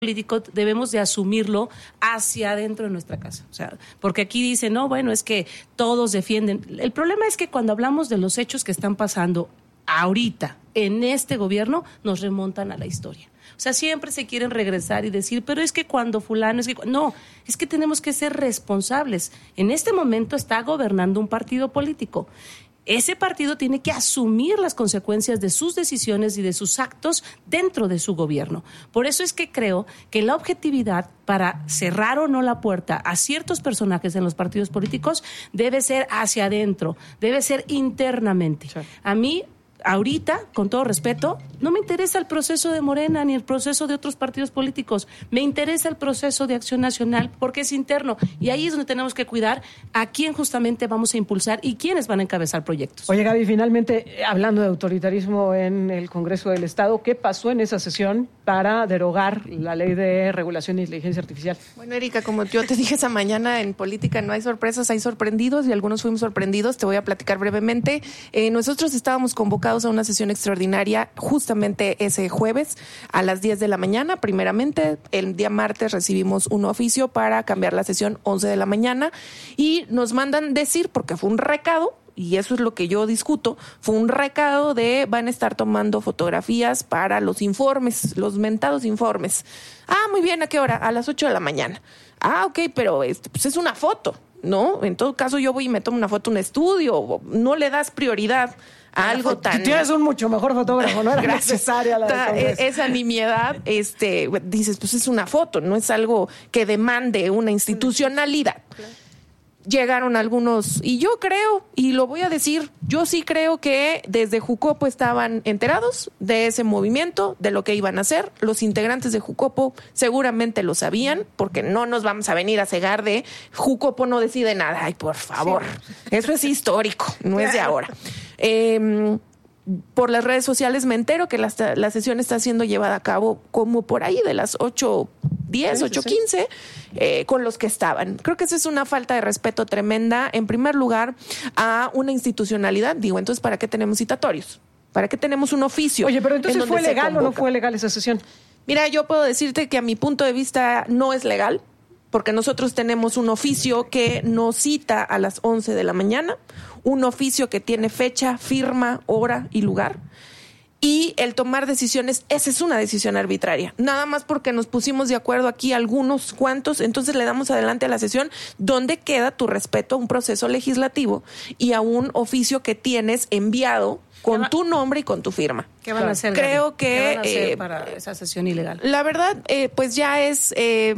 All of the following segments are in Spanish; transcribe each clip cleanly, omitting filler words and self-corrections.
político debemos de asumirlo hacia adentro de nuestra casa. O sea, porque aquí dicen, no, bueno, es que todos defienden. El problema es que cuando hablamos de los hechos que están pasando ahorita en este gobierno, nos remontan a la historia. O sea, siempre se quieren regresar y decir, pero es que cuando fulano, no, es que tenemos que ser responsables. En este momento está gobernando un partido político. Ese partido tiene que asumir las consecuencias de sus decisiones y de sus actos dentro de su gobierno. Por eso es que creo que la objetividad para cerrar o no la puerta a ciertos personajes en los partidos políticos debe ser hacia adentro, debe ser internamente. Sí. A mí, ahorita, con todo respeto, no me interesa el proceso de Morena ni el proceso de otros partidos políticos. Me interesa el proceso de Acción Nacional porque es interno. Y ahí es donde tenemos que cuidar a quién justamente vamos a impulsar y quiénes van a encabezar proyectos. Oye, Gaby, finalmente, hablando de autoritarismo en el Congreso del Estado, ¿qué pasó en esa sesión para derogar la Ley de Regulación de Inteligencia Artificial? Bueno, Erika, como yo te dije esa mañana, en política no hay sorpresas, hay sorprendidos y algunos fuimos sorprendidos. Te voy a platicar brevemente. Nosotros estábamos convocados a una sesión extraordinaria justamente ese jueves a las 10 de la mañana. Primeramente, el día martes recibimos un oficio para cambiar la sesión 11 de la mañana y nos mandan decir, porque fue un recado, y eso es lo que yo discuto, fue un recado de van a estar tomando fotografías para los informes, los mentados informes. Ah, muy bien, ¿a qué hora? A las 8 de la mañana. Ah, ok, pero pues es una foto, ¿no? En todo caso, yo voy y me tomo una foto en un estudio, no le das prioridad a algo tan... Tienes un mucho mejor fotógrafo, no era necesaria esa nimiedad, dices, pues es una foto, no es algo que demande una institucionalidad. Claro. Llegaron algunos, y yo creo, y lo voy a decir, yo sí creo que desde Jucopo estaban enterados de ese movimiento, de lo que iban a hacer. Los integrantes de Jucopo seguramente lo sabían, porque no nos vamos a venir a cegar de Jucopo no decide nada. Ay, por favor, sí. Eso es histórico, no es de ahora. Por las redes sociales me entero que la sesión está siendo llevada a cabo como por ahí de las 8:10, 8:15, con los que estaban. Creo que esa es una falta de respeto tremenda, en primer lugar, a una institucionalidad. Digo, entonces, ¿para qué tenemos citatorios? ¿Para qué tenemos un oficio? Oye, pero entonces, ¿fue legal o no fue legal esa sesión? Mira, yo puedo decirte que a mi punto de vista no es legal, porque nosotros tenemos un oficio que nos cita a las 11 de la mañana, un oficio que tiene fecha, firma, hora y lugar. Y el tomar decisiones, esa es una decisión arbitraria. Nada más porque nos pusimos de acuerdo aquí algunos cuantos, entonces le damos adelante a la sesión. ¿Dónde queda tu respeto a un proceso legislativo y a un oficio que tienes enviado con tu nombre y con tu firma? ¿Qué van a hacer? Creo que ¿qué van a hacer para esa sesión ilegal? La verdad, pues ya es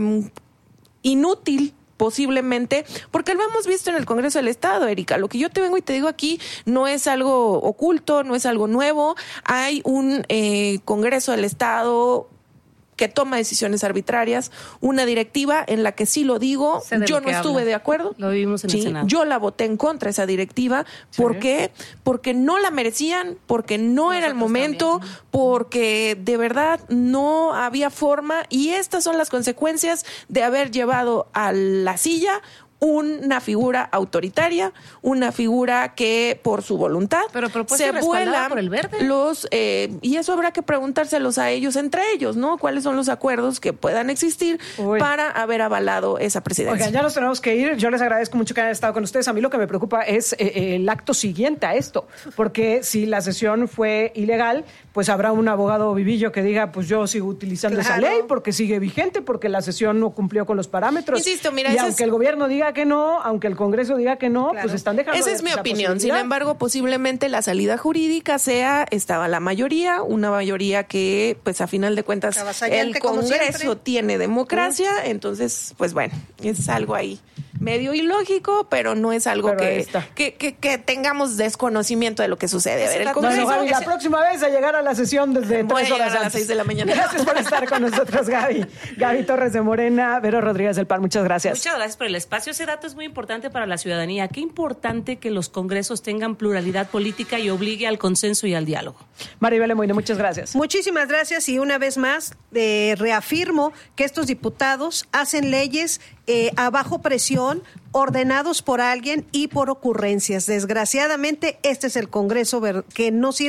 inútil posiblemente, porque lo hemos visto en el Congreso del Estado, Erika. Lo que yo te vengo y te digo aquí no es algo oculto, no es algo nuevo. Hay un Congreso del Estado que toma decisiones arbitrarias, una directiva en la que sí lo digo, yo no estuve de acuerdo. Lo vimos en el Senado. Yo la voté en contra de esa directiva. ¿Por qué? Porque no la merecían, porque no era el momento, también. Porque de verdad no había forma, y estas son las consecuencias de haber llevado a la silla una figura autoritaria, una figura que por su voluntad se vuela por el Verde. Y eso habrá que preguntárselos a ellos entre ellos, ¿no? ¿Cuáles son los acuerdos que puedan existir para haber avalado esa presidencia? Oigan, ya nos tenemos que ir. Yo les agradezco mucho que hayan estado con ustedes. A mí lo que me preocupa es el acto siguiente a esto, porque si la sesión fue ilegal, pues habrá un abogado vivillo que diga, pues yo sigo utilizando esa ley porque sigue vigente, porque la sesión no cumplió con los parámetros. Insisto, mira, y aunque el gobierno diga que no, aunque el Congreso diga que no, pues están dejando. Esa es mi opinión. Sin embargo, posiblemente la salida jurídica estaba la mayoría, una mayoría que, pues a final de cuentas, el Congreso tiene democracia, entonces, pues bueno, es algo ahí medio ilógico, pero no es algo que tengamos desconocimiento de lo que sucede. A ver, el Congreso... Gaby, la próxima vez a llegar a la sesión desde 3 horas a las 6 de la mañana. Gracias por estar con nosotros, Gaby. Gaby Torres de Morena, Vero Rodríguez del PAN, muchas gracias. Muchas gracias por el espacio. Ese dato es muy importante para la ciudadanía. Qué importante que los congresos tengan pluralidad política y obligue al consenso y al diálogo. Maribel Lemoine, muchas gracias. Muchísimas gracias, y una vez más reafirmo que estos diputados hacen leyes a bajo presión, ordenados por alguien y por ocurrencias. Desgraciadamente, este es el Congreso que no sirve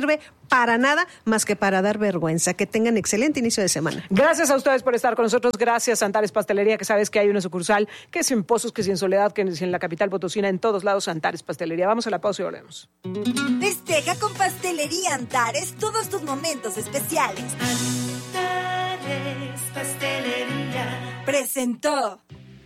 para nada más que para dar vergüenza. Que tengan excelente inicio de semana. Gracias a ustedes por estar con nosotros. Gracias, Antares Pastelería, que sabes que hay una sucursal, que es en Pozos, que es en Soledad, que es en la capital potosina, en todos lados, Antares Pastelería. Vamos a la pausa y volvemos. Festeja con Pastelería Antares todos tus momentos especiales. Antares Pastelería presentó.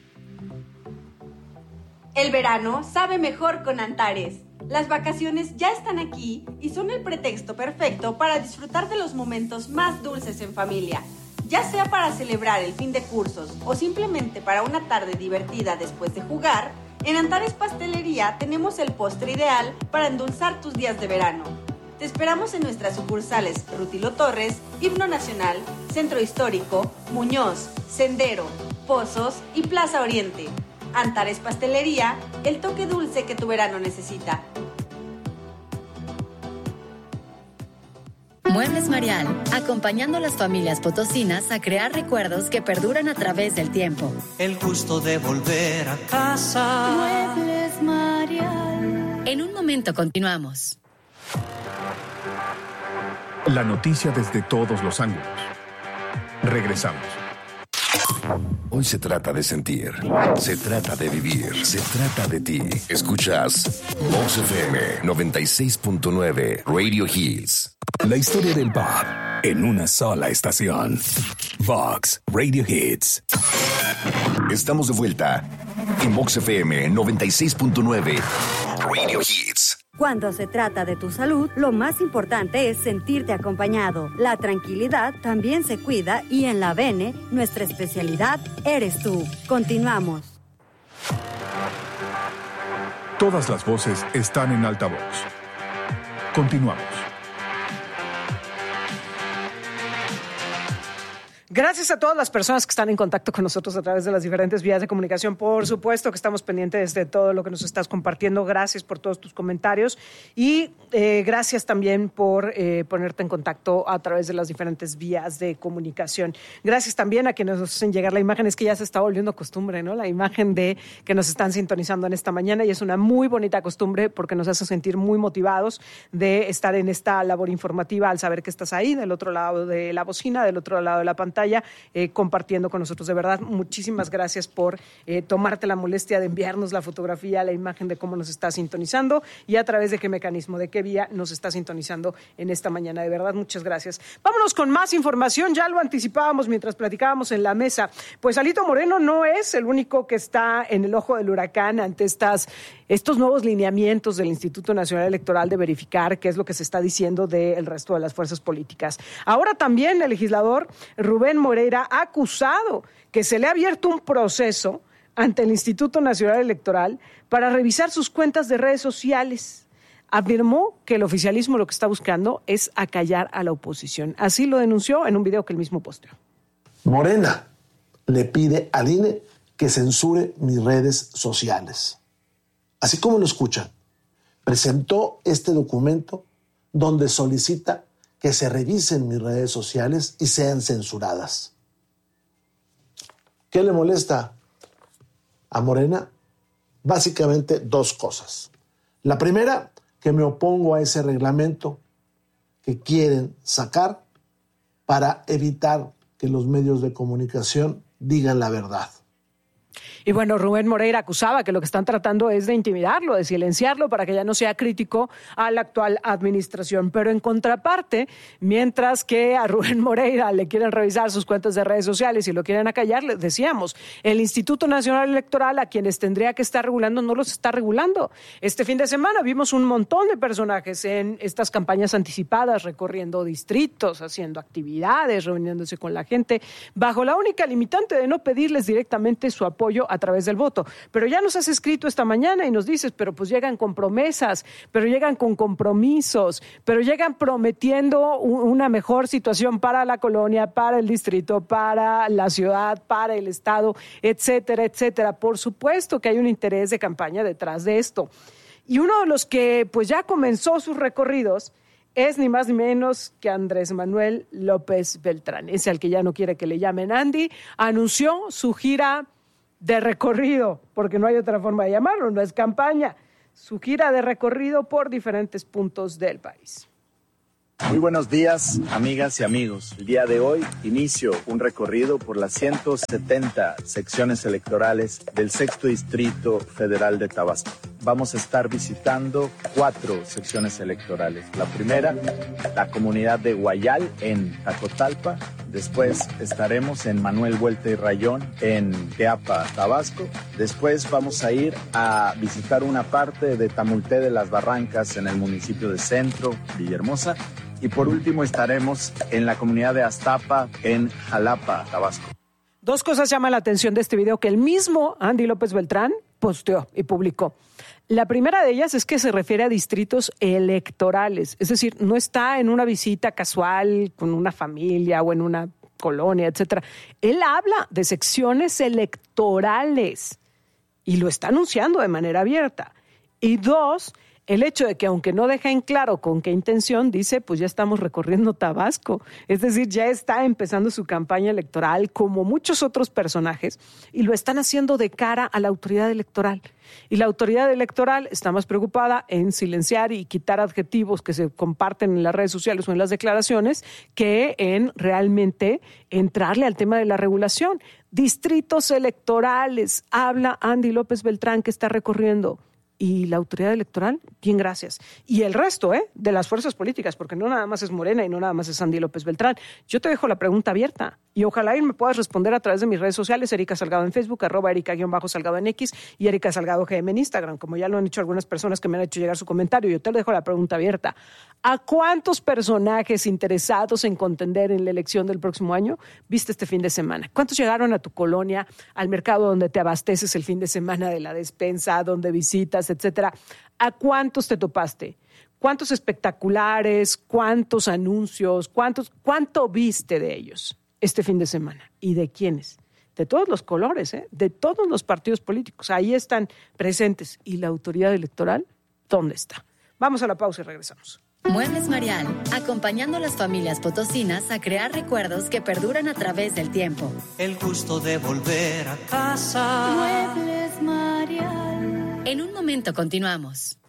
El verano sabe mejor con Antares. Las vacaciones ya están aquí y son el pretexto perfecto para disfrutar de los momentos más dulces en familia. Ya sea para celebrar el fin de cursos o simplemente para una tarde divertida después de jugar, en Antares Pastelería tenemos el postre ideal para endulzar tus días de verano. Te esperamos en nuestras sucursales Rutilo Torres, Himno Nacional, Centro Histórico, Muñoz, Sendero, Pozos y Plaza Oriente. Antares Pastelería, el toque dulce que tu verano necesita. Muebles Marial, acompañando a las familias potosinas a crear recuerdos que perduran a través del tiempo. El gusto de volver a casa. Muebles Marial. En un momento continuamos. La noticia desde todos los ángulos. Regresamos. Hoy se trata de sentir, se trata de vivir, se trata de ti. Escuchas Vox FM 96.9 Radio Hits. La historia del pop en una sola estación. Vox Radio Hits. Estamos de vuelta en Vox FM 96.9 Radio Hits. Cuando se trata de tu salud, lo más importante es sentirte acompañado. La tranquilidad también se cuida y en la Bene, nuestra especialidad eres tú. Continuamos. Todas las voces están en altavoz. Continuamos. Gracias a todas las personas que están en contacto con nosotros a través de las diferentes vías de comunicación. Por supuesto que estamos pendientes de todo lo que nos estás compartiendo. Gracias por todos tus comentarios y gracias también por ponerte en contacto a través de las diferentes vías de comunicación. Gracias también a quienes nos hacen llegar la imagen. Es que ya se está volviendo costumbre, ¿no? La imagen de que nos están sintonizando en esta mañana y es una muy bonita costumbre porque nos hace sentir muy motivados de estar en esta labor informativa al saber que estás ahí, del otro lado de la bocina, del otro lado de la pantalla. Compartiendo con nosotros. De verdad, muchísimas gracias por tomarte la molestia de enviarnos la fotografía, la imagen de cómo nos está sintonizando y a través de qué mecanismo, de qué vía nos está sintonizando en esta mañana. De verdad, muchas gracias. Vámonos con más información. Ya lo anticipábamos mientras platicábamos en la mesa. Pues Alito Moreno no es el único que está en el ojo del huracán ante estos nuevos lineamientos del Instituto Nacional Electoral de verificar qué es lo que se está diciendo del resto de las fuerzas políticas. Ahora también el legislador Rubén Moreira ha acusado que se le ha abierto un proceso ante el Instituto Nacional Electoral para revisar sus cuentas de redes sociales. Afirmó que el oficialismo lo que está buscando es acallar a la oposición. Así lo denunció en un video que él mismo posteó. Morena le pide al INE que censure mis redes sociales. Así como lo escuchan, presentó este documento donde solicita que se revisen mis redes sociales y sean censuradas. ¿Qué le molesta a Morena? Básicamente dos cosas. La primera, que me opongo a ese reglamento que quieren sacar para evitar que los medios de comunicación digan la verdad. Y bueno, Rubén Moreira acusaba que lo que están tratando es de intimidarlo, de silenciarlo para que ya no sea crítico a la actual administración. Pero en contraparte, mientras que a Rubén Moreira le quieren revisar sus cuentas de redes sociales y lo quieren acallar, les decíamos, el Instituto Nacional Electoral, a quienes tendría que estar regulando, no los está regulando. Este fin de semana vimos un montón de personajes en estas campañas anticipadas, recorriendo distritos, haciendo actividades, reuniéndose con la gente, bajo la única limitante de no pedirles directamente su apoyo a través del voto. Pero ya nos has escrito esta mañana y nos dices, pero pues llegan con promesas, pero llegan con compromisos, pero llegan prometiendo una mejor situación para la colonia, para el distrito, para la ciudad, para el estado, etcétera, etcétera. Por supuesto que hay un interés de campaña detrás de esto. Y uno de los que pues ya comenzó sus recorridos es ni más ni menos que Andrés Manuel López Beltrán. Ese al que ya no quiere que le llamen Andy, anunció su gira de recorrido, porque no hay otra forma de llamarlo, no es campaña, su gira de recorrido por diferentes puntos del país. Muy buenos días, amigas y amigos. El día de hoy inicio un recorrido por las 170 secciones electorales del 6º Distrito Federal de Tabasco. Vamos a estar visitando 4 secciones electorales. La primera, la comunidad de Guayal en Tacotalpa. Después estaremos en Manuel Vuelta y Rayón en Teapa, Tabasco. Después vamos a ir a visitar una parte de Tamulté de las Barrancas en el municipio de Centro, Villahermosa. Y por último estaremos en la comunidad de Aztapa en Jalapa, Tabasco. 2 cosas llaman la atención de este video que el mismo Andy López Beltrán posteó y publicó. La primera de ellas es que se refiere a distritos electorales, es decir, no está en una visita casual con una familia o en una colonia, etcétera. Él habla de secciones electorales y lo está anunciando de manera abierta. Y 2, el hecho de que aunque no deja en claro con qué intención, dice, pues ya estamos recorriendo Tabasco. Es decir, ya está empezando su campaña electoral como muchos otros personajes y lo están haciendo de cara a la autoridad electoral. Y la autoridad electoral está más preocupada en silenciar y quitar adjetivos que se comparten en las redes sociales o en las declaraciones que en realmente entrarle al tema de la regulación. Distritos electorales, habla Andy López Beltrán que está recorriendo. Y la autoridad electoral, bien, gracias. Y el resto, de las fuerzas políticas, porque no nada más es Morena y no nada más es Andy López Beltrán. Yo te dejo la pregunta abierta y ojalá me puedas responder a través de mis redes sociales, Erika Salgado en Facebook, @Erika_Salgado en X y Erika Salgado GM en Instagram, como ya lo han hecho algunas personas que me han hecho llegar su comentario. Yo te dejo la pregunta abierta. ¿A cuántos personajes interesados en contender en la elección del próximo año viste este fin de semana? ¿Cuántos llegaron a tu colonia, al mercado donde te abasteces el fin de semana de la despensa, donde visitas, etcétera? ¿A cuántos te topaste? ¿Cuántos espectaculares? ¿Cuántos anuncios? ¿Cuánto viste de ellos este fin de semana? ¿Y de quiénes? De todos los colores, de todos los partidos políticos. Ahí están presentes. ¿Y la autoridad electoral dónde está? Vamos a la pausa y regresamos. Muebles Marial, acompañando a las familias potosinas a crear recuerdos que perduran a través del tiempo. El gusto de volver a casa. Muebles Marial. En un momento continuamos.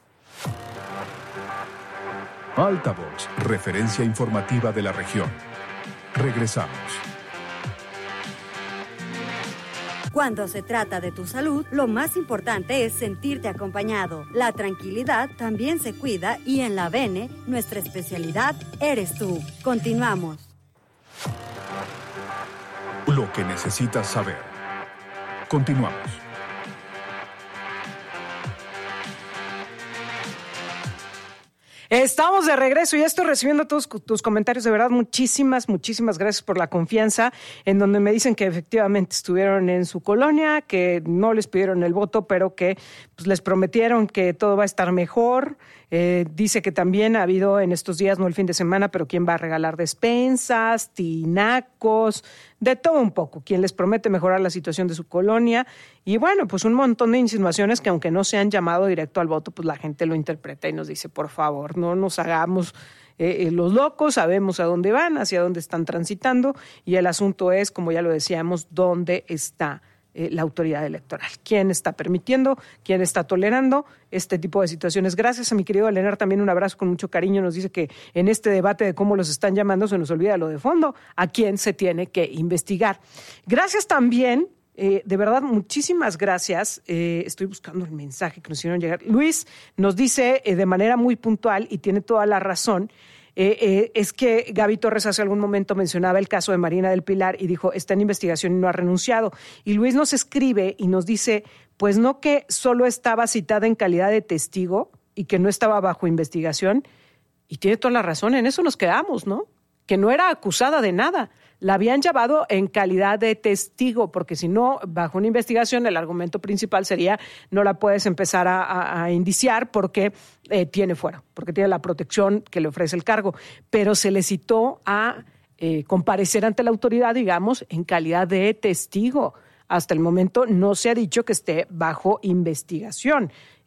Altavoz, referencia informativa de la región. Regresamos. Cuando se trata de tu salud, lo más importante es sentirte acompañado. La tranquilidad también se cuida y en la Bene, nuestra especialidad eres tú. Continuamos. Lo que necesitas saber. Continuamos. Estamos de regreso y estoy recibiendo todos tus comentarios. De verdad, muchísimas gracias por la confianza, en donde me dicen que efectivamente estuvieron en su colonia, que no les pidieron el voto, pero que pues, les prometieron que todo va a estar mejor. Dice que también ha habido en estos días, no el fin de semana, pero quien va a regalar despensas, tinacos, de todo un poco, quien les promete mejorar la situación de su colonia. Y bueno, pues un montón de insinuaciones que aunque no se han llamado directo al voto, pues la gente lo interpreta y nos dice, por favor, no nos hagamos los locos, sabemos a dónde van, hacia dónde están transitando, y el asunto es, como ya lo decíamos, dónde está la autoridad electoral. ¿Quién está permitiendo? ¿Quién está tolerando este tipo de situaciones? Gracias a mi querido Alenar, también un abrazo con mucho cariño. Nos dice que en este debate de cómo los están llamando se nos olvida lo de fondo, a quién se tiene que investigar. Gracias también, de verdad, muchísimas gracias. Estoy buscando el mensaje que nos hicieron llegar. Luis nos dice de manera muy puntual, y tiene toda la razón, es que Gaby Torres hace algún momento mencionaba el caso de Marina del Pilar y dijo, está en investigación y no ha renunciado. Y Luis nos escribe y nos dice, pues no, que solo estaba citada en calidad de testigo y que no estaba bajo investigación. Y tiene toda la razón, en eso nos quedamos, ¿no? Que no era acusada de nada. La habían llevado en calidad de testigo, porque si no, bajo una investigación, el argumento principal sería no la puedes empezar a indiciar porque tiene fuero, porque tiene la protección que le ofrece el cargo. Pero se le citó a comparecer ante la autoridad, digamos, en calidad de testigo. Hasta el momento no se ha dicho que esté bajo investigación.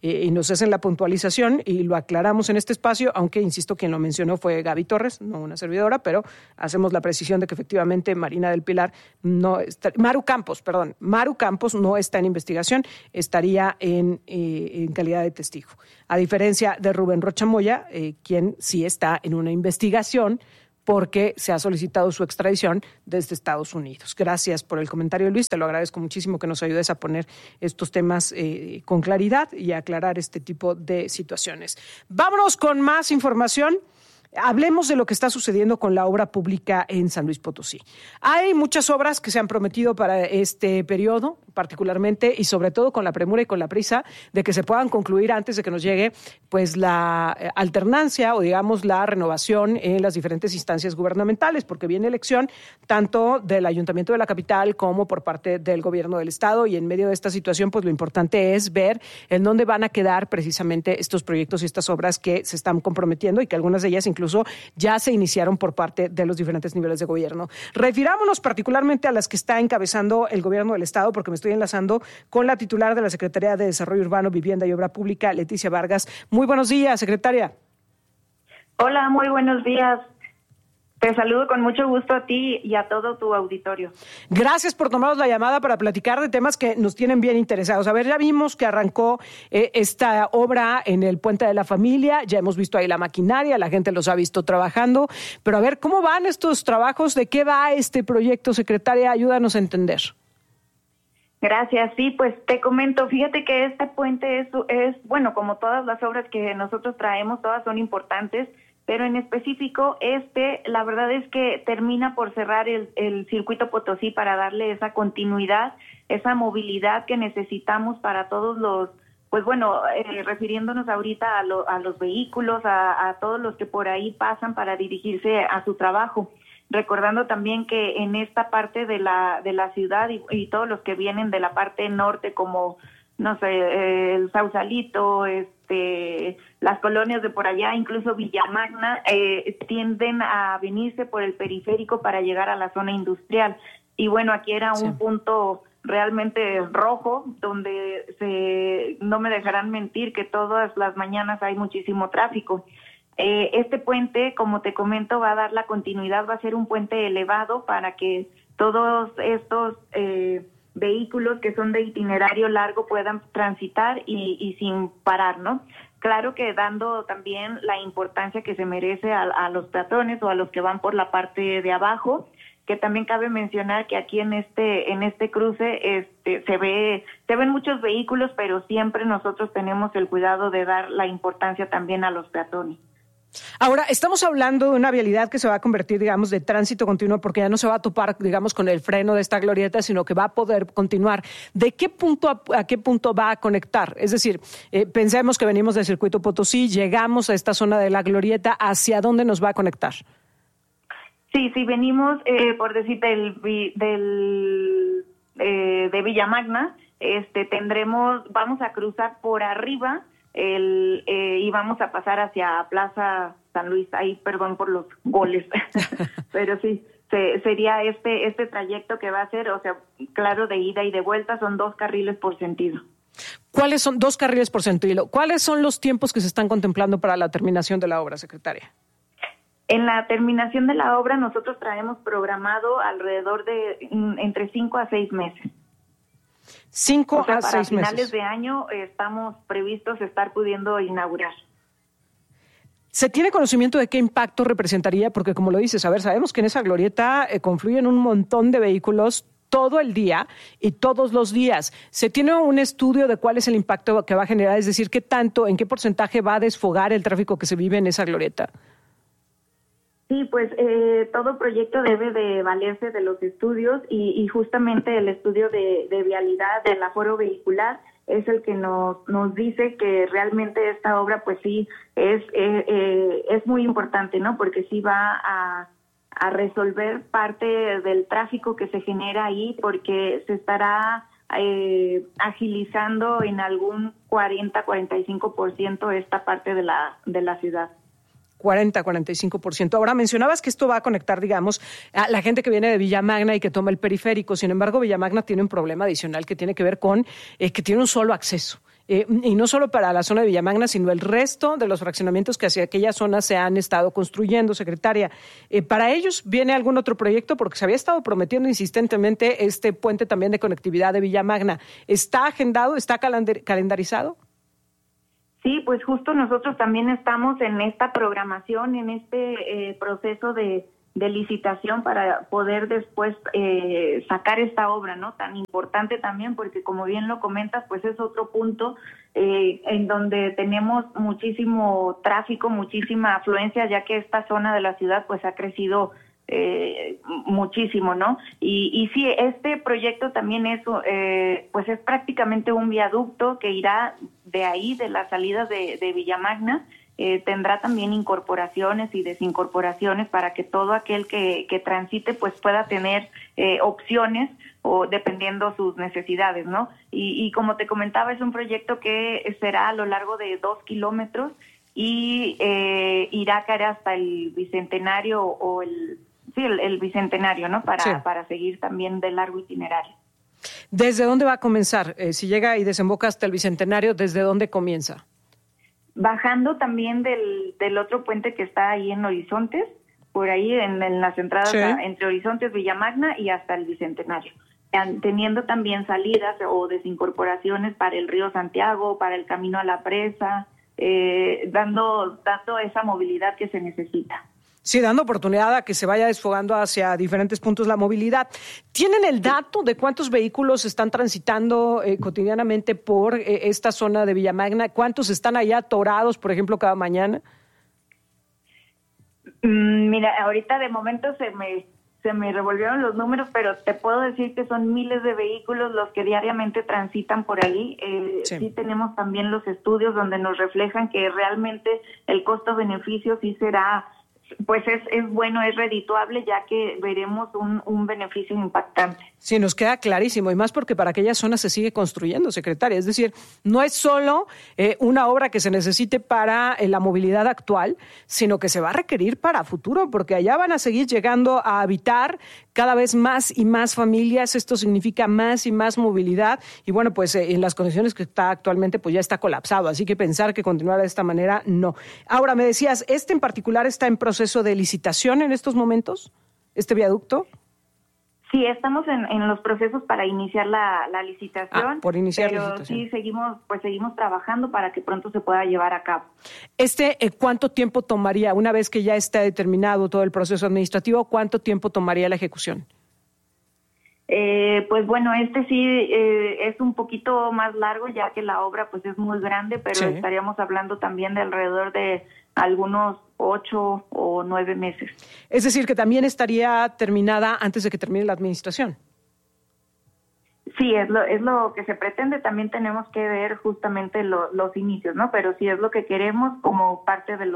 y nos hacen la puntualización y lo aclaramos en este espacio, aunque, insisto, quien lo mencionó fue Gaby Torres, no una servidora, pero hacemos la precisión de que efectivamente Marina del Pilar Maru Campos no está en investigación, estaría en calidad de testigo. A diferencia de Rubén Rocha Moya, quien sí está en una investigación porque se ha solicitado su extradición desde Estados Unidos. Gracias por el comentario, Luis. Te lo agradezco muchísimo que nos ayudes a poner estos temas con claridad y a aclarar este tipo de situaciones. Vámonos con más información. Hablemos de lo que está sucediendo con la obra pública en San Luis Potosí. Hay muchas obras que se han prometido para este periodo, particularmente y sobre todo con la premura y con la prisa de que se puedan concluir antes de que nos llegue pues la alternancia o digamos la renovación en las diferentes instancias gubernamentales, porque viene elección tanto del Ayuntamiento de la capital como por parte del gobierno del estado, y en medio de esta situación pues lo importante es ver en dónde van a quedar precisamente estos proyectos y estas obras que se están comprometiendo y que algunas de ellas incluso ya se iniciaron por parte de los diferentes niveles de gobierno. Refirámonos particularmente a las que está encabezando el gobierno del estado, porque me estoy enlazando con la titular de la Secretaría de Desarrollo Urbano, Vivienda y Obra Pública, Leticia Vargas. Muy buenos días, secretaria. Hola, muy buenos días. Te saludo con mucho gusto a ti y a todo tu auditorio. Gracias por tomarnos la llamada para platicar de temas que nos tienen bien interesados. A ver, ya vimos que arrancó esta obra en el Puente de la Familia, ya hemos visto ahí la maquinaria, la gente los ha visto trabajando, pero a ver, ¿cómo van estos trabajos? ¿De qué va este proyecto, secretaria? Ayúdanos a entender. Gracias, sí, pues te comento, fíjate que este puente es bueno, como todas las obras que nosotros traemos, todas son importantes, pero en específico la verdad es que termina por cerrar el circuito Potosí para darle esa continuidad, esa movilidad que necesitamos para todos los, pues bueno, refiriéndonos ahorita a los vehículos, a todos los que por ahí pasan para dirigirse a su trabajo. Recordando también que en esta parte de la ciudad y todos los que vienen de la parte norte, como, no sé, el Sausalito, las colonias de por allá, incluso Villamagna, tienden a venirse por el periférico para llegar a la zona industrial. Y bueno, aquí era un punto realmente rojo, donde no me dejarán mentir que todas las mañanas hay muchísimo tráfico. Este puente, como te comento, va a dar la continuidad, va a ser un puente elevado para que todos estos vehículos que son de itinerario largo puedan transitar y sin parar, ¿no? Claro que dando también la importancia que se merece a los peatones o a los que van por la parte de abajo, que también cabe mencionar que aquí en este cruce se ven muchos vehículos, pero siempre nosotros tenemos el cuidado de dar la importancia también a los peatones. Ahora, estamos hablando de una vialidad que se va a convertir, digamos, de tránsito continuo, porque ya no se va a topar, digamos, con el freno de esta glorieta, sino que va a poder continuar. ¿De qué punto a qué punto va a conectar? Es decir, pensemos que venimos del circuito Potosí, llegamos a esta zona de la glorieta, ¿hacia dónde nos va a conectar? Sí, venimos, por decir, de Villamagna, vamos a cruzar por arriba y vamos a pasar hacia Plaza San Luis, ahí perdón por los goles, pero sí, sería este trayecto que va a ser, o sea, claro, de ida y de vuelta, son 2 carriles por sentido. ¿Cuáles son 2 carriles por sentido? ¿Cuáles son los tiempos que se están contemplando para la terminación de la obra, secretaria? En la terminación de la obra nosotros traemos programado alrededor de entre 5 a 6 meses. 5 a 6 meses. Para finales de año estamos previstos estar pudiendo inaugurar. ¿Se tiene conocimiento de qué impacto representaría? Porque como lo dices, a ver, sabemos que en esa glorieta confluyen un montón de vehículos todo el día y todos los días. ¿Se tiene un estudio de cuál es el impacto que va a generar? Es decir, ¿qué tanto, en qué porcentaje va a desfogar el tráfico que se vive en esa glorieta? Sí, pues todo proyecto debe de valerse de los estudios y justamente el estudio de vialidad del aforo vehicular es el que nos dice que realmente esta obra pues sí es muy importante, ¿no? Porque sí va a resolver parte del tráfico que se genera ahí, porque se estará agilizando en algún 40-45% esta parte de la ciudad. 40-45%. Ahora, mencionabas que esto va a conectar, digamos, a la gente que viene de Villamagna y que toma el periférico. Sin embargo, Villamagna tiene un problema adicional que tiene que ver con que tiene un solo acceso. y no solo para la zona de Villamagna, sino el resto de los fraccionamientos que hacia aquella zona se han estado construyendo, secretaria. ¿Para ellos viene algún otro proyecto? Porque se había estado prometiendo insistentemente este puente también de conectividad de Villamagna. ¿Está agendado? ¿Está calendarizado? Sí, pues justo nosotros también estamos en esta programación, en este proceso de licitación para poder después sacar esta obra, ¿no? Tan importante también, porque como bien lo comentas, pues es otro punto en donde tenemos muchísimo tráfico, muchísima afluencia, ya que esta zona de la ciudad pues ha crecido muchísimo, ¿no? Y sí, este proyecto también es pues es prácticamente un viaducto que irá de ahí, de las salidas de Villamagna. Tendrá también incorporaciones y desincorporaciones para que todo aquel que transite pues pueda tener opciones o dependiendo sus necesidades, ¿no? Y como te comentaba, es un proyecto que será a lo largo de 2 kilómetros y irá a caer hasta el Bicentenario o el Bicentenario, ¿no? Para seguir también de largo itinerario. ¿Desde dónde va a comenzar? Si llega y desemboca hasta el Bicentenario, ¿desde dónde comienza? Bajando también del otro puente que está ahí en Horizontes, por ahí en las entradas entre Horizontes, Villamagna y hasta el Bicentenario, teniendo también salidas o desincorporaciones para el río Santiago, para el camino a la presa, dando esa movilidad que se necesita. Sí, dando oportunidad a que se vaya desfogando hacia diferentes puntos la movilidad. ¿Tienen el dato de cuántos vehículos están transitando cotidianamente por esta zona de Villamagna? ¿Cuántos están allá atorados, por ejemplo, cada mañana? Mira, ahorita de momento se me revolvieron los números, pero te puedo decir que son miles de vehículos los que diariamente transitan por ahí. Sí tenemos también los estudios donde nos reflejan que realmente el costo-beneficio sí será, pues es bueno, es redituable, ya que veremos un beneficio impactante. Sí, nos queda clarísimo, y más porque para aquella zona se sigue construyendo, secretaria. Es decir, no es solo una obra que se necesite para la movilidad actual, sino que se va a requerir para futuro, porque allá van a seguir llegando a habitar cada vez más y más familias. Esto significa más y más movilidad, y bueno, pues en las condiciones que está actualmente, pues ya está colapsado, así que pensar que continuara de esta manera, no. Ahora, me decías, ¿este en particular está en proceso de licitación en estos momentos, este viaducto? Sí, estamos en los procesos para iniciar la licitación, por iniciar pero licitación. Sí seguimos trabajando para que pronto se pueda llevar a cabo. ¿Cuánto tiempo tomaría, una vez que ya está determinado todo el proceso administrativo, cuánto tiempo tomaría la ejecución? Pues bueno, sí es un poquito más largo, ya que la obra pues es muy grande, pero estaríamos hablando también de alrededor de algunos 8 o 9 meses. Es decir, que también estaría terminada antes de que termine la administración. Sí, es lo que se pretende. También tenemos que ver justamente los inicios, ¿no? Pero sí es lo que queremos como parte de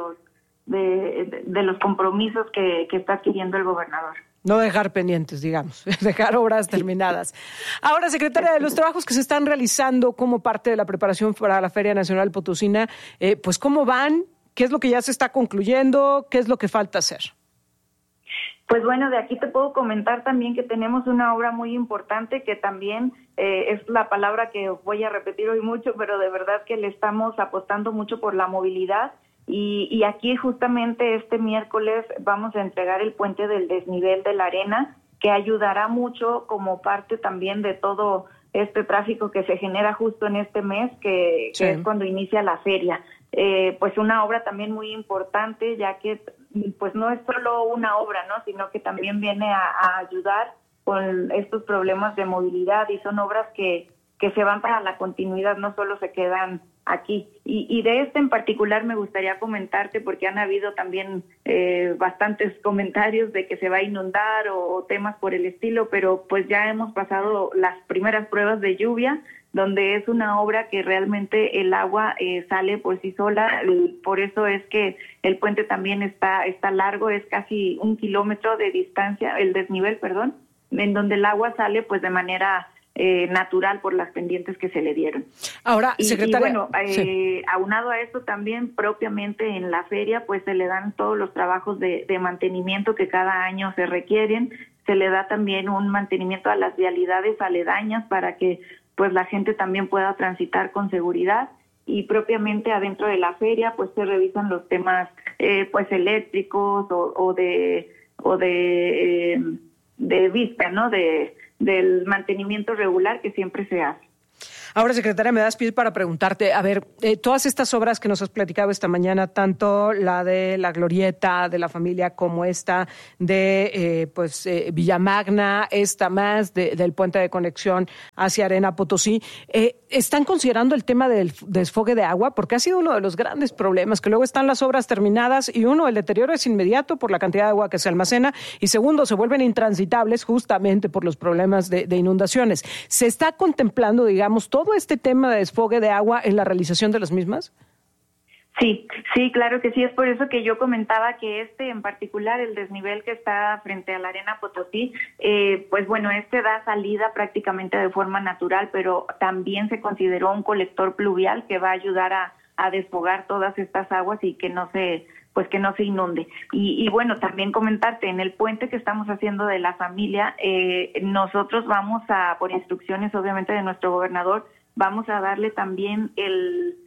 los compromisos que está adquiriendo el gobernador. No dejar pendientes, digamos, dejar obras terminadas. Ahora, secretaria, de los trabajos que se están realizando como parte de la preparación para la Feria Nacional Potosina, pues ¿cómo van? ¿Qué es lo que ya se está concluyendo? ¿Qué es lo que falta hacer? Pues bueno, de aquí te puedo comentar también que tenemos una obra muy importante que también es la palabra que voy a repetir hoy mucho, pero de verdad que le estamos apostando mucho por la movilidad. Y aquí justamente este miércoles vamos a entregar el puente del desnivel de la arena, que ayudará mucho como parte también de todo este tráfico que se genera justo en este mes, que es cuando inicia la feria. Pues una obra también muy importante, ya que pues no es solo una obra, ¿no? Sino que también viene a ayudar con estos problemas de movilidad, y son obras que se van para la continuidad, no solo se quedan aquí. Y de este en particular me gustaría comentarte, porque han habido también bastantes comentarios de que se va a inundar o temas por el estilo, pero pues ya hemos pasado las primeras pruebas de lluvia, donde es una obra que realmente el agua sale por sí sola. Por eso es que el puente también está largo, es casi 1 kilómetro de distancia, el desnivel, en donde el agua sale pues de manera natural por las pendientes que se le dieron. Ahora, secretaria, y bueno, aunado a esto también propiamente en la feria pues se le dan todos los trabajos de mantenimiento que cada año se requieren. Se le da también un mantenimiento a las vialidades aledañas para que pues la gente también pueda transitar con seguridad. Y propiamente adentro de la feria pues se revisan los temas pues eléctricos o de vista, ¿no? Del mantenimiento regular que siempre se hace. Ahora, secretaria, me das pie para preguntarte, a ver, todas estas obras que nos has platicado esta mañana, tanto la de la Glorieta de la familia como esta de Villamagna, esta más del puente de conexión hacia Arena Potosí, ¿están considerando el tema del desfogue de agua? Porque ha sido uno de los grandes problemas, que luego están las obras terminadas y uno, el deterioro es inmediato por la cantidad de agua que se almacena y segundo, se vuelven intransitables justamente por los problemas de inundaciones. ¿Se está contemplando, digamos, todo este tema de desfogue de agua en la realización de las mismas? Sí, claro que sí. Es por eso que yo comentaba que en particular, el desnivel que está frente a la Arena Potosí, pues bueno, da salida prácticamente de forma natural, pero también se consideró un colector pluvial que va a ayudar a desfogar todas estas aguas y que no se inunde. Y bueno, también comentarte, en el puente que estamos haciendo de la familia, nosotros vamos por instrucciones obviamente de nuestro gobernador, vamos a darle también el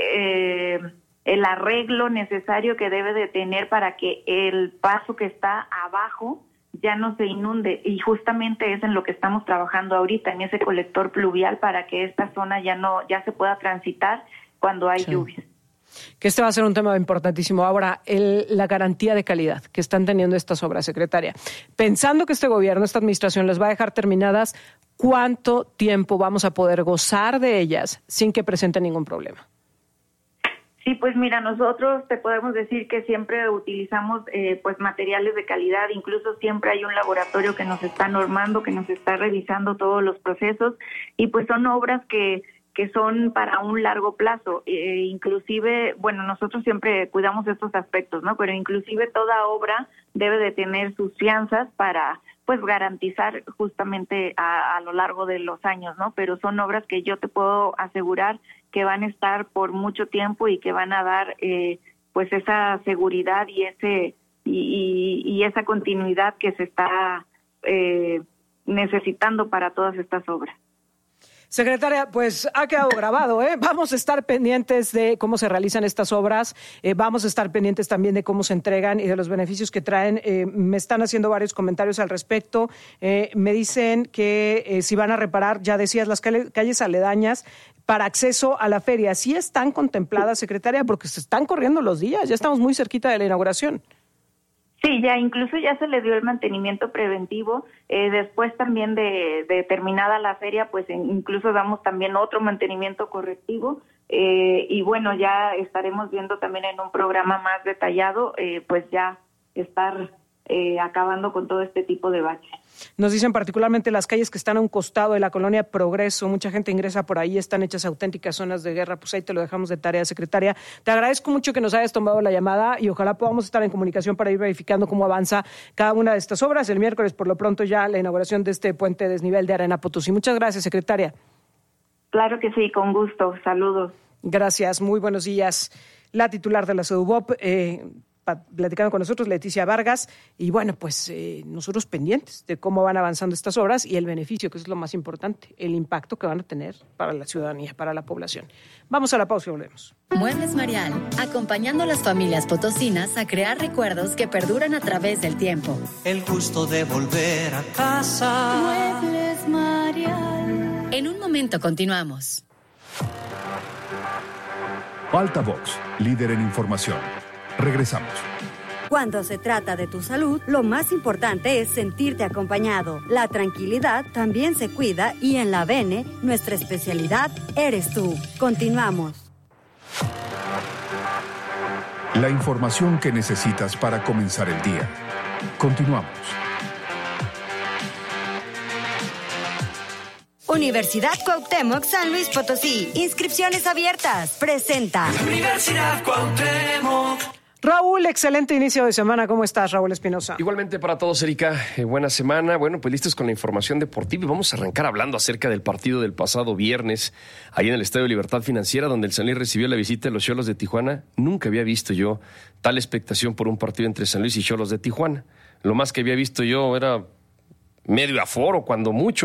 arreglo necesario que debe de tener para que el paso que está abajo ya no se inunde, y justamente es en lo que estamos trabajando ahorita, en ese colector pluvial, para que esta zona ya se pueda transitar cuando hay lluvias. Que va a ser un tema importantísimo. Ahora, la garantía de calidad que están teniendo estas obras, secretaria. Pensando que este gobierno, esta administración les va a dejar terminadas, ¿cuánto tiempo vamos a poder gozar de ellas sin que presenten ningún problema? Sí, pues mira, nosotros te podemos decir que siempre utilizamos pues materiales de calidad, incluso siempre hay un laboratorio que nos está normando, que nos está revisando todos los procesos, y pues son obras que son para un largo plazo, inclusive, bueno, nosotros siempre cuidamos estos aspectos, ¿no? Pero inclusive toda obra debe de tener sus fianzas para, pues, garantizar justamente a lo largo de los años, ¿no? Pero son obras que yo te puedo asegurar que van a estar por mucho tiempo y que van a dar, pues, esa seguridad y esa continuidad que se está necesitando para todas estas obras. Secretaria, pues ha quedado grabado, ¿eh? Vamos a estar pendientes de cómo se realizan estas obras, vamos a estar pendientes también de cómo se entregan y de los beneficios que traen. Me están haciendo varios comentarios al respecto. Me dicen que si van a reparar, ya decías, las calles aledañas para acceso a la feria. ¿Sí están contempladas, secretaria? Porque se están corriendo los días, ya estamos muy cerquita de la inauguración. Sí, incluso ya se le dio el mantenimiento preventivo, después también de terminada la feria, pues incluso damos también otro mantenimiento correctivo, y bueno, ya estaremos viendo también en un programa más detallado, pues ya estar acabando con todo este tipo de baches. Nos dicen particularmente las calles que están a un costado de la colonia Progreso, mucha gente ingresa por ahí, están hechas auténticas zonas de guerra, pues ahí te lo dejamos de tarea, secretaria. Te agradezco mucho que nos hayas tomado la llamada y ojalá podamos estar en comunicación para ir verificando cómo avanza cada una de estas obras. El miércoles, por lo pronto, ya la inauguración de este puente desnivel de Arena Potosí. Muchas gracias, secretaria. Claro que sí, con gusto. Saludos. Gracias, muy buenos días. La titular de la CEDUBOP, platicando con nosotros, Leticia Vargas, y bueno, pues nosotros pendientes de cómo van avanzando estas obras y el beneficio, que es lo más importante, el impacto que van a tener para la ciudadanía, para la población. Vamos a la pausa y volvemos. Muebles Marial, acompañando a las familias potosinas a crear recuerdos que perduran a través del tiempo. El gusto de volver a casa. Muebles Marial. En un momento continuamos. Altavox, líder en información. Regresamos. Cuando se trata de tu salud, lo más importante es sentirte acompañado. La tranquilidad también se cuida y en la Bene, nuestra especialidad eres tú. Continuamos. La información que necesitas para comenzar el día. Continuamos. Universidad Cuauhtémoc San Luis Potosí. Inscripciones abiertas. Presenta. Universidad Cuauhtémoc. Raúl, excelente inicio de semana. ¿Cómo estás, Raúl Espinosa? Igualmente para todos, Erika. Buena semana. Bueno, pues listos con la información deportiva y vamos a arrancar hablando acerca del partido del pasado viernes, ahí en el Estadio Libertad Financiera, donde el San Luis recibió la visita de los Xolos de Tijuana. Nunca había visto yo tal expectación por un partido entre San Luis y Xolos de Tijuana. Lo más que había visto yo era medio aforo, cuando mucho.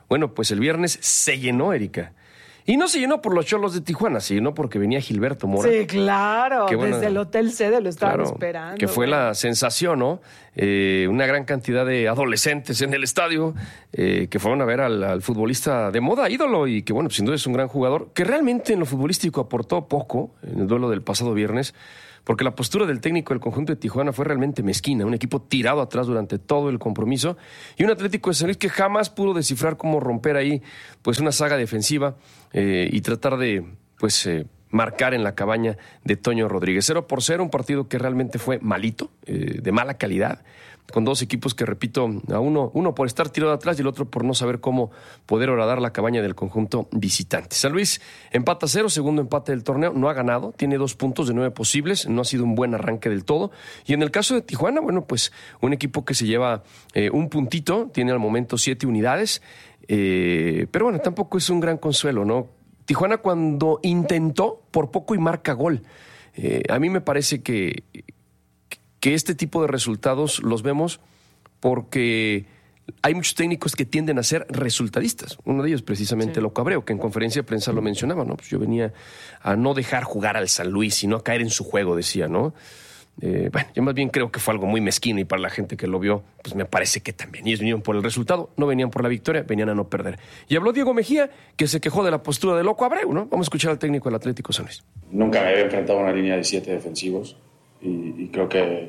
Bueno, pues el viernes se llenó, Erika. Y no se llenó por los Cholos de Tijuana, se llenó porque venía Gilberto Mora. Sí, claro, bueno, desde el Hotel Sede lo estaban claro, esperando. Que fue la sensación, ¿no? Una gran cantidad de adolescentes en el estadio que fueron a ver al futbolista de moda, ídolo, y que, bueno, sin duda es un gran jugador, que realmente en lo futbolístico aportó poco en el duelo del pasado viernes, porque la postura del técnico del conjunto de Tijuana fue realmente mezquina, un equipo tirado atrás durante todo el compromiso y un Atlético de San Luis que jamás pudo descifrar cómo romper ahí pues una saga defensiva y tratar de marcar en la cabaña de Toño Rodríguez. 0-0, un partido que realmente fue malito, de mala calidad, con dos equipos que, repito, a uno por estar tirado atrás y el otro por no saber cómo poder horadar la cabaña del conjunto visitante. San Luis empata 0, segundo empate del torneo, no ha ganado, tiene 2 puntos de 9 posibles, no ha sido un buen arranque del todo. Y en el caso de Tijuana, bueno, pues un equipo que se lleva un puntito, tiene al momento 7 unidades, pero bueno, tampoco es un gran consuelo, ¿no? Tijuana cuando intentó, por poco y marca gol. A mí me parece que este tipo de resultados los vemos porque hay muchos técnicos que tienden a ser resultadistas. Uno de ellos precisamente Loco Abreu, que en conferencia de prensa lo mencionaba, ¿no? Pues yo venía a no dejar jugar al San Luis, sino a caer en su juego, decía, ¿no? Bueno, yo más bien creo que fue algo muy mezquino y para la gente que lo vio, pues me parece que también. Ellos venían por el resultado, no venían por la victoria, venían a no perder. Y habló Diego Mejía, que se quejó de la postura de Loco Abreu, ¿no? Vamos a escuchar al técnico del Atlético San Luis. Nunca me había enfrentado a una línea de 7 defensivos y creo que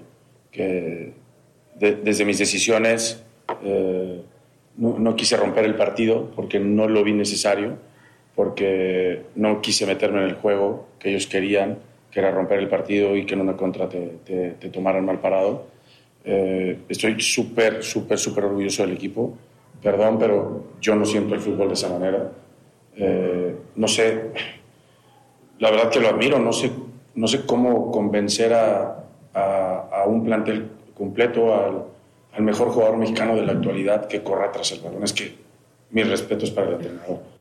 desde mis decisiones no quise romper el partido porque no lo vi necesario, porque no quise meterme en el juego que ellos querían, que era romper el partido y que en una contra te tomaran mal parado. Estoy súper orgulloso del equipo. Perdón, pero yo no siento el fútbol de esa manera. No sé, la verdad que lo admiro, no sé cómo convencer a un plantel completo, al mejor jugador mexicano de la actualidad que corra tras el balón. Es que mis respetos para el entrenador.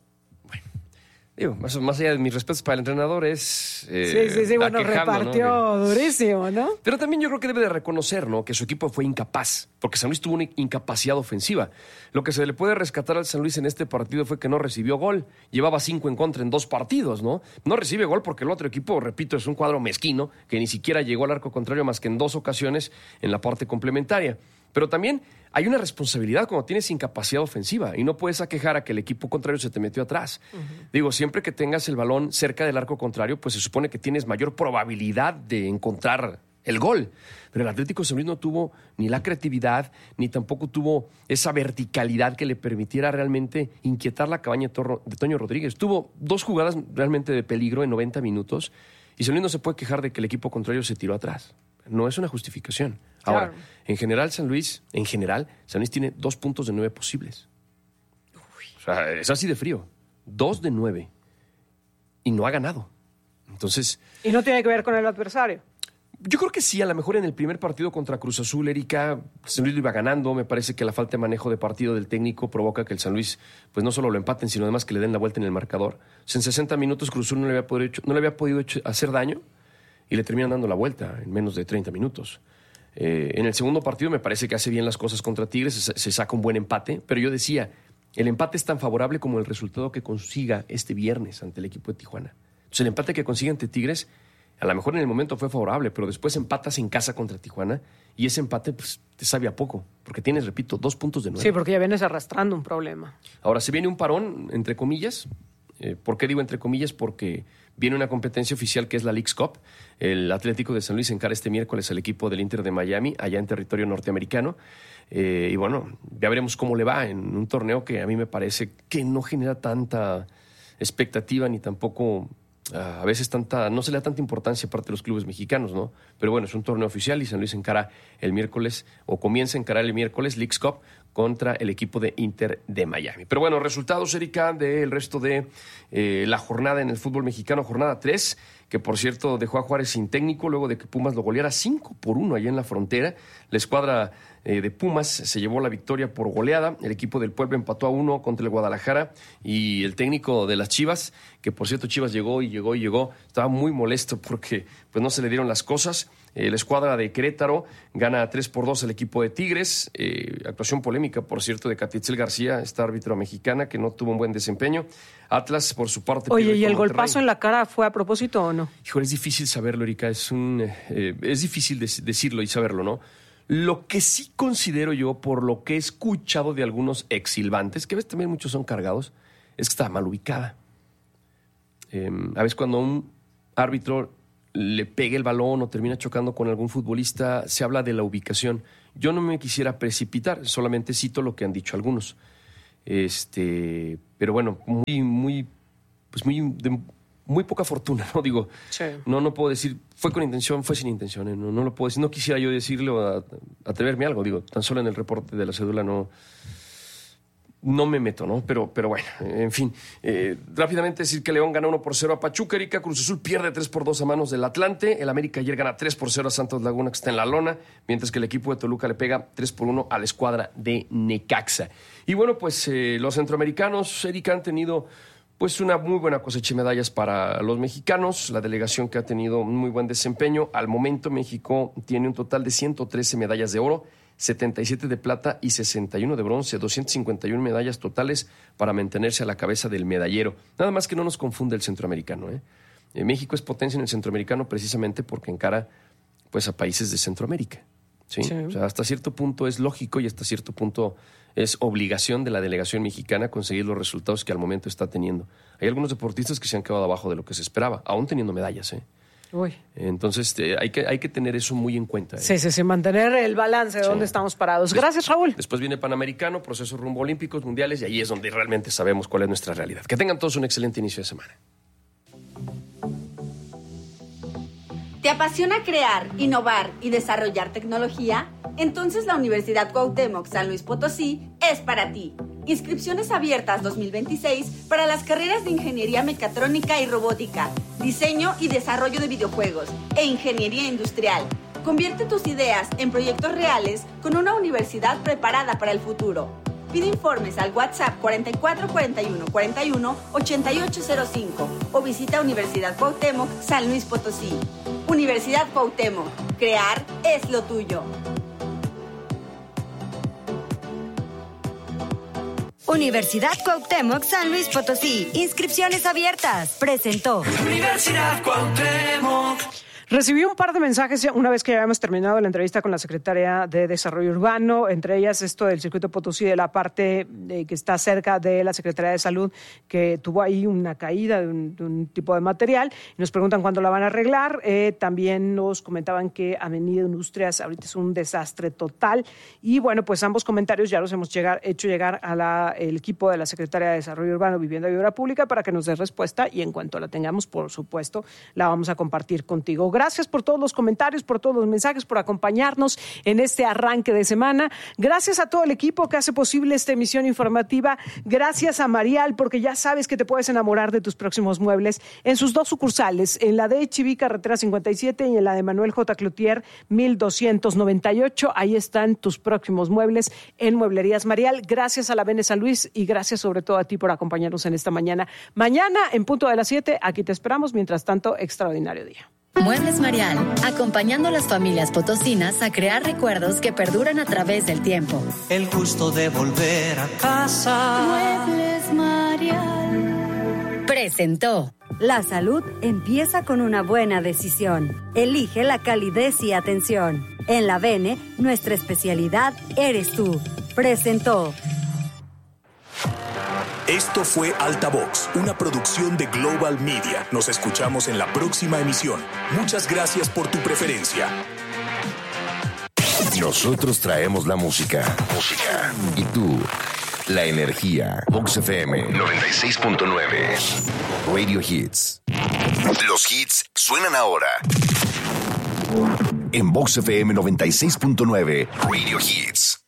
Digo, más allá de mis respetos para el entrenador es... sí, bueno, repartió, ¿no? Durísimo, ¿no? Pero también yo creo que debe de reconocer, ¿no?, que su equipo fue incapaz, porque San Luis tuvo una incapacidad ofensiva. Lo que se le puede rescatar al San Luis en este partido fue que no recibió gol. Llevaba 5 en contra en 2 partidos, ¿no? No recibe gol porque el otro equipo, repito, es un cuadro mezquino, que ni siquiera llegó al arco contrario más que en 2 ocasiones en la parte complementaria. Pero también hay una responsabilidad cuando tienes incapacidad ofensiva y no puedes aquejar a que el equipo contrario se te metió atrás. Digo, siempre que tengas el balón cerca del arco contrario, pues se supone que tienes mayor probabilidad de encontrar el gol. Pero el Atlético de San Luis no tuvo ni la creatividad, ni tampoco tuvo esa verticalidad que le permitiera realmente inquietar la cabaña de Toño Rodríguez. Tuvo 2 jugadas realmente de peligro en 90 minutos y San Luis no se puede quejar de que el equipo contrario se tiró atrás. No es una justificación. Ahora, Claro. en general, San Luis tiene 2 puntos de 9 posibles. O sea, es así de frío. 2 de 9. Y no ha ganado. Entonces, Y no tiene que ver con el adversario. yo creo que sí, a lo mejor en el primer partido contra Cruz Azul, Erika, San Luis lo iba ganando. Me parece que la falta de manejo de partido del técnico provoca que el San Luis, pues no solo lo empaten, sino además que le den la vuelta en el marcador. O sea, en 60 minutos Cruz Azul no le había podido hacer daño y le terminan dando la vuelta en menos de 30 minutos. En el segundo partido me parece que hace bien las cosas contra Tigres, se saca un buen empate, pero yo decía, el empate es tan favorable como el resultado que consiga este viernes ante el equipo de Tijuana. Entonces el empate que consiga ante Tigres, a lo mejor en el momento fue favorable, pero después empatas en casa contra Tijuana y ese empate pues, te sabe a poco, porque tienes, repito, 2 puntos de 9. Sí, porque ya vienes arrastrando un problema. Ahora, se viene un parón, entre comillas. ¿Por qué digo entre comillas? Porque viene una competencia oficial que es la Leagues Cup. El Atlético de San Luis encara este miércoles al equipo del Inter de Miami, allá en territorio norteamericano. Y bueno, ya veremos cómo le va en un torneo que a mí me parece que no genera tanta expectativa ni tampoco... a veces no se le da tanta importancia parte de los clubes mexicanos, ¿no? Pero bueno, es un torneo oficial y San Luis encara el miércoles, o comienza a encarar el miércoles, Leagues Cup contra el equipo de Inter de Miami. Pero bueno, resultados, Erika, del resto de la jornada en el fútbol mexicano, jornada 3, que por cierto dejó a Juárez sin técnico luego de que Pumas lo goleara 5-1 allá en la frontera. La escuadra de Pumas se llevó la victoria por goleada. El equipo del Puebla empató 1 contra el Guadalajara y el técnico de las Chivas, que por cierto Chivas llegó, estaba muy molesto porque pues no se le dieron las cosas La escuadra de Querétaro gana 3-2 al equipo de Tigres. Actuación polémica, por cierto, de Catitzel García, esta árbitro mexicana que no tuvo un buen desempeño. Atlas, por su parte... Oye, ¿y el golpazo en la cara fue a propósito o no? Híjole, es difícil saberlo, Erika. Es difícil decirlo y saberlo, ¿no? Lo que sí considero yo, por lo que he escuchado de algunos exsilvantes, que a veces también muchos son cargados, es que estaba mal ubicada. A veces cuando un árbitro le pegue el balón o termina chocando con algún futbolista, se habla de la ubicación. Yo no me quisiera precipitar, solamente cito lo que han dicho algunos. Pero bueno, muy poca fortuna, ¿no? Digo, sí. No puedo decir, fue con intención, fue sin intención, no lo puedo decir. No quisiera yo decirle o atreverme a algo, digo, tan solo en el reporte de la cédula no me meto, ¿no? Pero bueno, en fin. Rápidamente decir que León gana 1-0 a Pachuca, Erika. Cruz Azul pierde 3-2 a manos del Atlante. El América ayer gana 3-0 a Santos Laguna, que está en la lona, mientras que el equipo de Toluca le pega 3-1 a la escuadra de Necaxa. Y bueno, pues los centroamericanos, Erika, han tenido pues una muy buena cosecha de medallas para los mexicanos. La delegación que ha tenido un muy buen desempeño. Al momento México tiene un total de 113 medallas de oro, 77 de plata y 61 de bronce, 251 medallas totales para mantenerse a la cabeza del medallero. Nada más que no nos confunde el centroamericano, ¿eh? México es potencia en el centroamericano precisamente porque encara pues a países de Centroamérica. ¿Sí? Sí. O sea, hasta cierto punto es lógico y hasta cierto punto es obligación de la delegación mexicana conseguir los resultados que al momento está teniendo. Hay algunos deportistas que se han quedado abajo de lo que se esperaba, aún teniendo medallas, ¿eh? Uy. Entonces hay que tener eso muy en cuenta. Sí, mantener el balance de dónde estamos parados. Gracias, Raúl. Después viene Panamericano, proceso rumbo a Olímpicos, Mundiales, y ahí es donde realmente sabemos cuál es nuestra realidad. Que tengan todos un excelente inicio de semana. ¿Te apasiona crear, innovar y desarrollar tecnología? Entonces la Universidad Cuauhtémoc San Luis Potosí es para ti. Inscripciones abiertas 2026 para las carreras de Ingeniería Mecatrónica y Robótica, Diseño y Desarrollo de Videojuegos e Ingeniería Industrial. Convierte tus ideas en proyectos reales con una universidad preparada para el futuro. Pide informes al WhatsApp 44 41 41 8805 o visita Universidad Cuauhtémoc San Luis Potosí. Universidad Cuauhtémoc, crear es lo tuyo. Universidad Cuauhtémoc San Luis Potosí. Inscripciones abiertas. Presentó. Universidad Cuauhtémoc. Recibí un par de mensajes una vez que ya habíamos terminado la entrevista con la Secretaria de Desarrollo Urbano, entre ellas esto del Circuito Potosí, de la parte que está cerca de la Secretaría de Salud, que tuvo ahí una caída de un tipo de material. Y nos preguntan cuándo la van a arreglar. También nos comentaban que Avenida Industrias ahorita es un desastre total. Y bueno, pues ambos comentarios ya los hemos hecho llegar el equipo de la Secretaría de Desarrollo Urbano, Vivienda y Obra Pública para que nos dé respuesta, y en cuanto la tengamos, por supuesto, la vamos a compartir contigo. Gracias por todos los comentarios, por todos los mensajes, por acompañarnos en este arranque de semana. Gracias a todo el equipo que hace posible esta emisión informativa. Gracias a Marial, porque ya sabes que te puedes enamorar de tus próximos muebles en sus dos sucursales, en la de Chiví, carretera 57, y en la de Manuel J. Cloutier, 1298. Ahí están tus próximos muebles en Mueblerías Marial. Gracias a la Bene San Luis y gracias sobre todo a ti por acompañarnos en esta mañana. Mañana, en punto de las 7, aquí te esperamos. Mientras tanto, extraordinario día. Muebles Marial, acompañando a las familias potosinas a crear recuerdos que perduran a través del tiempo. El gusto de volver a casa. Muebles Marial presentó. La salud empieza con una buena decisión. Elige la calidez y atención. En la Bene, nuestra especialidad eres tú. Presentó. Esto fue Altavox, una producción de Global Media. Nos escuchamos en la próxima emisión. Muchas gracias por tu preferencia. Nosotros traemos la música. Y tú, la energía. Vox FM 96.9. Radio Hits. Los hits suenan ahora. En Vox FM 96.9. Radio Hits.